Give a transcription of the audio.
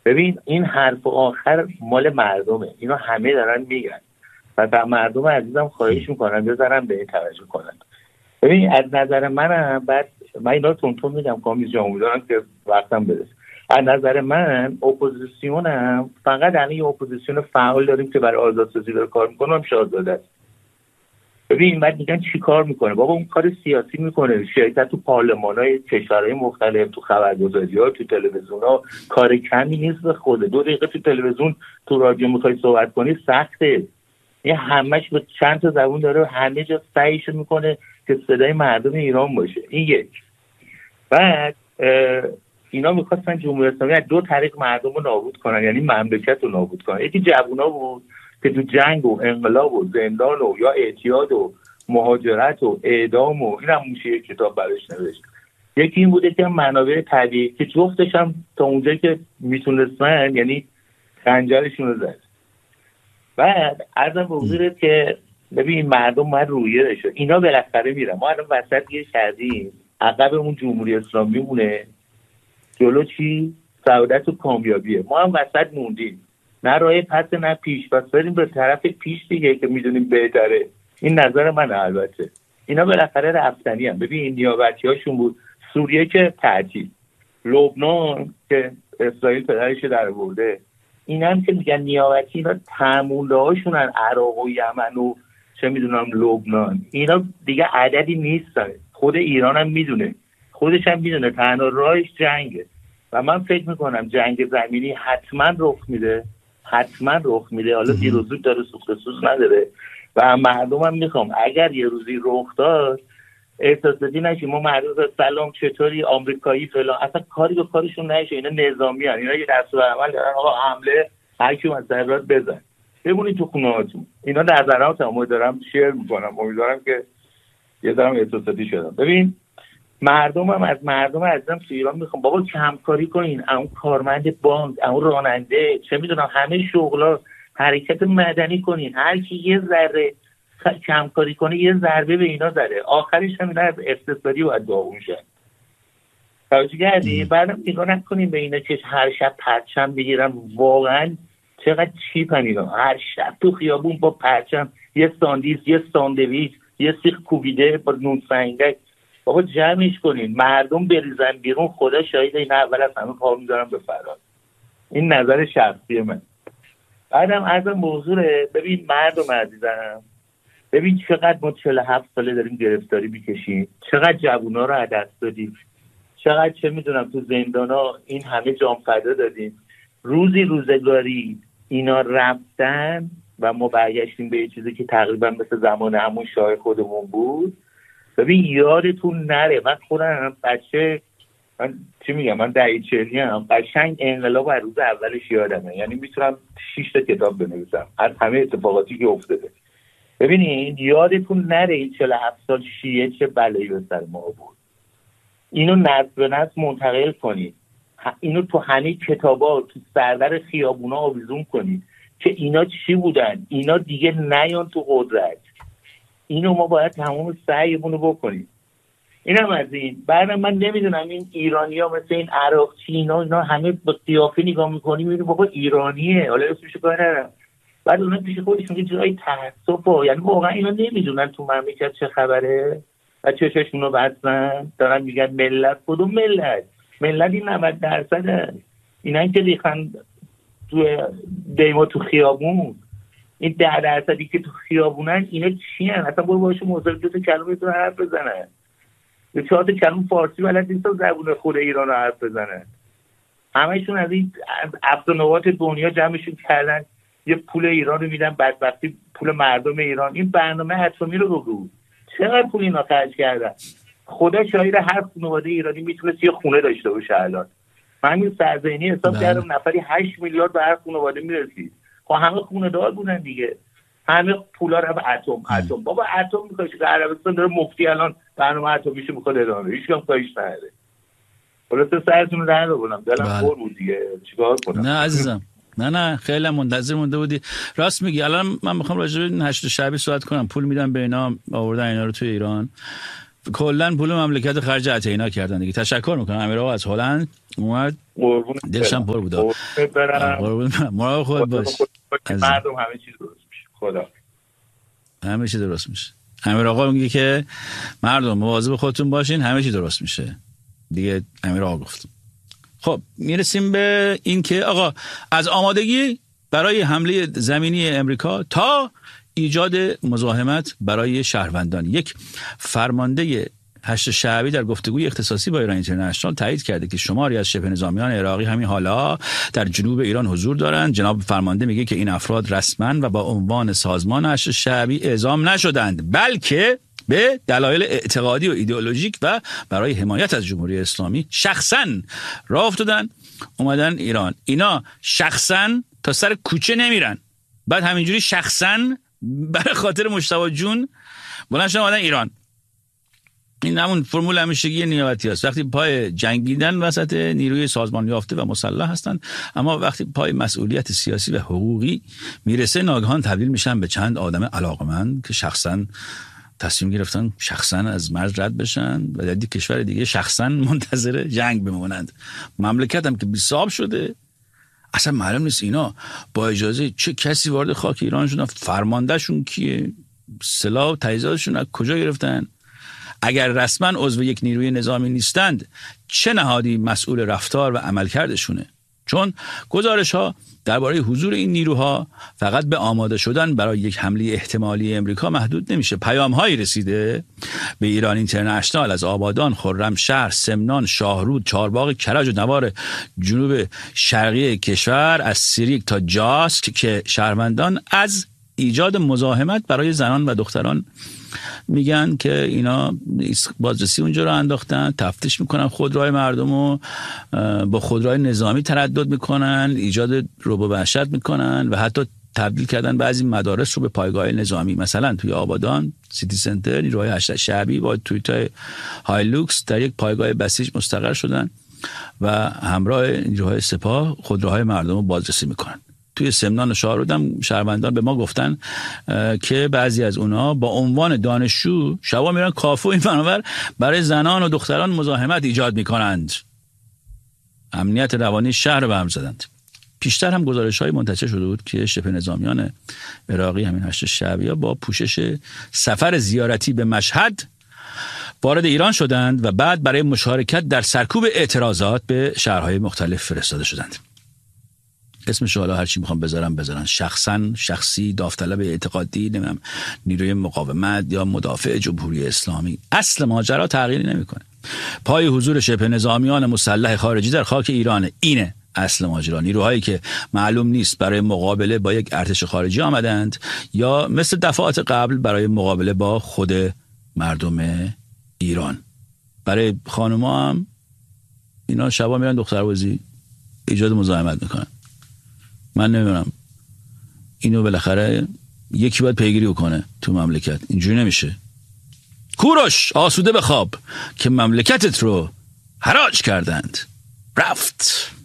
ببین این حرف آخر مال مردمه، اینا همه دارن میگن و مردم عزیزم خواهش میکنم بذارن به این توجه کنن. ببین از نظر منم، بعد من اینا رو تون میگم کامیز جان، امیدوارم که وقتم برسه. از نظر من اپوزیسیونم فقط یه اپوزیسیون فعال داریم که برای آزادسازی داره کار میکنه، هم شاهزاده است. ببین بعد میگن چی کار میکنه؟ بابا اون کار سیاسی میکنه، شرکت تو پارلمان‌های کشورهای مختلف، تو خبرگزاری‌ها، تو تلویزیون‌ها، کار کمی نیست به خوده. 2 دقیقه تو تلویزیون تو رادیو میخوای صحبت کنی سخته. این همش به چند تا زبون داره، همه جا سعیش میکنه که صدای مردم ایران باشه. این یک. بعد اینا میخواستن جمهوری اسلامی از 2 طریق مردم رو نابود کنن، یعنی مملکت رو نابود کنن. یکی جوونا بود که تو جنگ و انقلاب و زندان و یا اعتیاد و مهاجرت و اعدام و این هم موشه کتاب برش نوشت. یکی این بوده که منابع طبیعی که جفتش هم تا اونجایی که میتونستن یعنی خنجرشون رو زد. بعد عرضم به حضورت که ببین مردم باید رویه داشته، اینا بالاخره میرن. ما الان وسط گیر کردیم، عقبمون جمهوری اسلامی مونه، جلو چی؟ سعادت و کامیابیه. ما هم وسط موندیم، نه راه پس نه پیش، پس بریم به طرف پیش دیگه که میدونیم بهتره. این نظر من. البته اینا بالاخره رفتنی هم. ببین این نیابتی هاشون بود، سوریه که تعطیل، لبنان که اسرائیل پدرش در برده، این هم که میگن نیابتی، اینا تموله هاشونن، عراق و یمن و چه میدونم لبنان، اینا دیگه عددی نیستن. خود ایران هم میدونه، خودش هم میدونه تنها راهش جنگه و من فکر میکنم جنگ زمینی حتما رخ میده، حتما رخ میده. حالا دیر و زود داره، سوخت سوز نداره و مردم هم میخوام اگر یه روزی رخ داد احساساتی نشیم. ما مردم سلام چطوری آمریکایی فلان، اصلا کاری به کارشون نشه. اینا نظامی هن، اینا یه دستور عمل دارن، آقا حمله هر کی مسئلات بزن، بمونید تو خونه هاتون. اینا نظرات هم دارم شیر میکنم، امیدوارم که یه ذره احساساتی شدم. ببین مردم هم از مردم عزیزم تو ایران میخوام بابا کمکاری کنین، اون کارمند بانک، اون راننده، چه میدونم همه شغلا حرکت مدنی کنین. هر کی یه ذره کمکاری کنه یه ضربه به اینا زده، آخرش هم اینا از اقتصادی باید داغون شن. توجه کردی؟ بعدم نگاه نکنیم به اینا که هر شب پرچم بگیرن. واقعا چقدر چیپن اینا، هر شب تو خیابون با پرچم، یه ساندیس، یه ساندویچ، یه سیخ کوبیده با نون سنگک. بابا جمعش کنین، مردم بریزن بیرون. خدا شاید این اول از همه پا میذارم به فرار. این نظر شخصی من. بعدم از موضوع ببین مردم عزیزم، ببین چقدر ما 47 ساله داریم گرفتاری میکشیم، چقدر جوونا رو از دست دادیم، چقدر چه میدونم تو زندانا این همه جان فدا دادیم. روزی روزگاری اینا رفتن و ما برگشتیم به یه چیزی که تقریبا مثل زمان همون شاه خودمون بود. ببین یادتون نره، من خودم بچه، من چی میگم، من دهه 40 ام، قشنگ انقلاب از روز اولش یادمه. یعنی میتونم 6 تا کتاب بنویسم از همه اتفاقاتی که افتاده. ببینید یادتون نره این 47 سال شیعه چه بلایی به سر ما بود. اینو نسل به نسل منتقل کنید، اینو تو همه کتابا تو سردر خیابونا آویزون کنید که اینا چی بودن. اینا دیگه نیان تو قدرت. اینو ما باید تمام سعیمون رو بکنیم. اینم از این. بعدم من نمیدونم این ایرانی‌ها مثل این عراقچی اینا همه با قیافه نگاه می‌کنیم میگن بابا ایرانیه، حالا اسمش کار ندارم. بعد اونا پیش خودشون یه جای تعصب، یعنی واقعا اینا نمیدونن تو مملکت چه خبره و چششون رو بستن دارن میگن ملت. کدوم ملت این 90% اینا که ریخن تو دیما تو خیابون. این 10% که تو خیابونن اینا چی هن؟ اصلا برو باشون مصاحبه، 2 تا کلمه میتونن حرف بزنن، 4 تا کلمه فارسی بلد نیستن زبون خود ایران رو حرف بزنن. همشون از این افغانات دنیا جمعشون کردن یه پول ایران رو میدن، بدبختی پول مردم ایران. این برنامه اتمی رو بگو چقدر پول اینا خرج کردن. خدا شاید هر خانواده ایرانی میتونست یه خونه داشته باشه الان. من این سرزنی حساب کردم نفری 8 میلیارد به هر خانواده میرسید. خب همه خونه دار بودن دیگه، همه پولا رو به اتم. بابا اتم میخواد که عربستان داره مفتی الان برنامه اتمیشو میخواد ادامه، هیچ کم کاریش نداره. خلاص سرتون رو در آوردم، دلم پر بود دیگه، چیکار کنم. نه عزیزم، نه خیلی منتظر مونده بودی. راست میگی. الان من میخوام راجع به 8 شعبی صحبت کنم. پول میدن به اینا، آوردن اینا رو توی ایران کلا پول مملکت خرج اتینا کردن دیگه. تشکر میکنم امیر آقا از هلند اومد، دلشم پر بود. مراقب خود باش. مردم همه چیز درست میشه. خدا همه چیز درست میشه. امیر آقا میگه که مردم مواظب خودتون باشین، همه چیز درست میشه دیگه. امیر آقا گفت. خب میرسیم به این که آقا از آمادگی برای حمله زمینی امریکا تا ایجاد مزاحمت برای شهروندان، یک فرمانده هشت شعبی در گفتگوی اختصاصی با ایران اینترنشنال تایید کرده که شماری از شبه نظامیان عراقی همین حالا در جنوب ایران حضور دارند. جناب فرمانده میگه که این افراد رسما و با عنوان سازمان هشت شعبی اعزام نشدند، بلکه به دلایل اعتقادی و ایدئولوژیک و برای حمایت از جمهوری اسلامی شخصا راه افتادن اومدن ایران. اینا شخصا تا سر کوچه نمیرن، بعد همینجوری شخصا برای خاطر مجتبی جون بلند شدن اومدن ایران. این همون فرمول همیشگی نیابتی هست. وقتی پای جنگیدن وسط نیروی سازمان یافته و مسلح هستن، اما وقتی پای مسئولیت سیاسی و حقوقی میرسه ناگهان تبدیل میشن به چند آدم علاقمند که شخصا تصمیم گرفتن شخصا از مرز رد بشن و در کشور دیگه شخصا منتظر جنگ بمونند. مملکت هم که بی‌صاحب شده، اصلا معلوم نیست اینا با اجازه چه کسی وارد خاک ایران شدن، فرماندهشون کیه، سلاح و تجهیزاتشون از کجا گرفتن، اگر رسما عضو یک نیروی نظامی نیستند چه نهادی مسئول رفتار و عملکردشونه. چون گزارش ها درباره حضور این نیروها فقط به آماده شدن برای یک حمله احتمالی امریکا محدود نمیشه. پیام هایی رسیده به ایران اینترنشنال از آبادان، خرمشهر، سمنان، شاهرود، چهارباغ کرج و نوار جنوب شرقی کشور، از سیریک تا جاست که شهروندان از ایجاد مزاحمت برای زنان و دختران میگن که اینا بازرسی اونجا رو انداختن، تفتیش میکنن خودروهای مردم رو، با خودروهای نظامی تردد میکنن، ایجاد رعب و وحشت میکنن و حتی تبدیل کردن بعضی مدارس رو به پایگاه نظامی. مثلا توی آبادان سیتی سنتر نیروهای هشت شعبی با تویوتای هایلوکس در یک پایگاه بسیج مستقر شدن و همراه نیروهای سپاه خودروهای مردم رو بازرسی میکنن. توی سمنان و شاهرود هم شهروندان به ما گفتن که بعضی از اونها با عنوان دانشجو شبا میرن کافه این فناور برای زنان و دختران مزاحمت ایجاد میکنند، امنیت روانی شهر رو به هم زدند. پیشتر هم گزارش‌های منتشر شده بود که شبه نظامیان عراقی همین هشت شعبی‌ها با پوشش سفر زیارتی به مشهد وارد ایران شدند و بعد برای مشارکت در سرکوب اعتراضات به شهرهای مختلف فرستاده شدند. اسمش حالا هر چی میخوام بذارن، شخصی، داوطلب اعتقادی، نمیدونم نیروی مقاومت یا مدافع جمهوری اسلامی، اصل ماجرا تغییری نمیکنه. پای حضور شبه نظامیان مسلح خارجی در خاک ایران، اینه اصل ماجرا. نیروهایی که معلوم نیست برای مقابله با یک ارتش خارجی آمدند یا مثل دفعات قبل برای مقابله با خود مردم ایران. برای خانوما هم اینا شبا میرن دختربازی ایجاد مزاحمت میکنن. من نمیدونم اینو بالاخره یکی باید پیگیری بکنه تو مملکت. اینجوری نمیشه. کوروش آسوده بخواب که مملکتت رو حراج کردند. رفت.